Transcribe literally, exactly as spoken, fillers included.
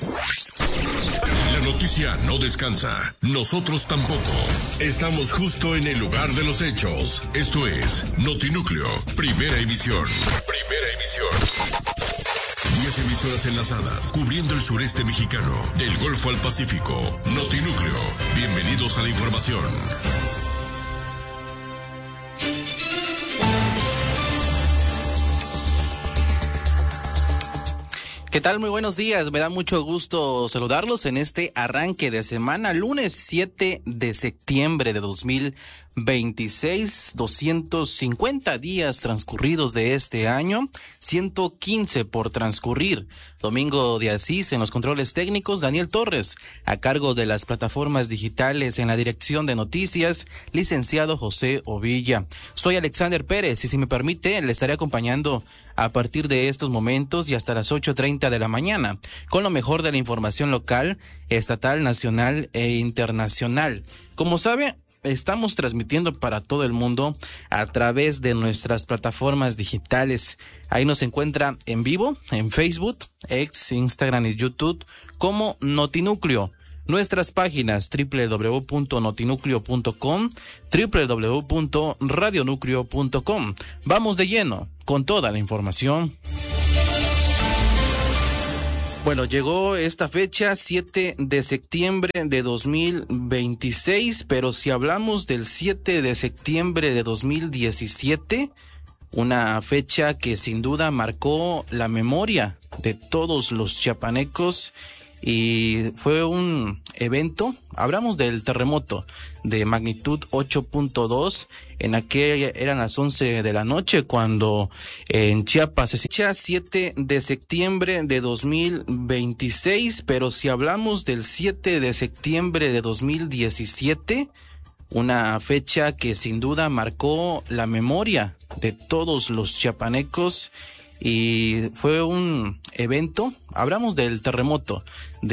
La noticia no descansa, nosotros tampoco. Estamos justo en el lugar de los hechos. Esto es Notinúcleo, primera emisión. Primera emisión. Diez emisoras enlazadas, cubriendo el sureste mexicano, del Golfo al Pacífico. Notinúcleo, bienvenidos a la información. ¿Qué tal? Muy buenos días. Me da mucho gusto saludarlos en este arranque de semana, lunes siete de septiembre de dos mil veintiséis, doscientos cincuenta días transcurridos de este año, ciento quince por transcurrir. Domingo de Asís en los controles técnicos, Daniel Torres, a cargo de las plataformas digitales en la dirección de noticias, licenciado José Ovilla. Soy Alexander Pérez y si me permite le estaré acompañando a partir de estos momentos y hasta las ocho treinta de la mañana, con lo mejor de la información local, estatal, nacional e internacional. Como sabe, estamos transmitiendo para todo el mundo a través de nuestras plataformas digitales. Ahí nos encuentra en vivo, en Facebook, X, Instagram y YouTube, como Notinúcleo. Nuestras páginas doble u doble u doble u punto notinúcleo punto com, doble u doble u doble u punto radionúcleo punto com. Vamos de lleno con toda la información. Bueno, llegó esta fecha, siete de septiembre de dos mil veintiséis, pero si hablamos del siete de septiembre de dos mil diecisiete, una fecha que sin duda marcó la memoria de todos los chiapanecos y fue un evento, hablamos del terremoto de magnitud ocho punto dos, en aquel eran las once de la noche cuando en Chiapas se fecha siete de septiembre de dos mil veintiséis, pero si hablamos del siete de septiembre de dos mil diecisiete, una fecha que sin duda marcó la memoria de todos los chiapanecos y fue un evento, hablamos del terremoto de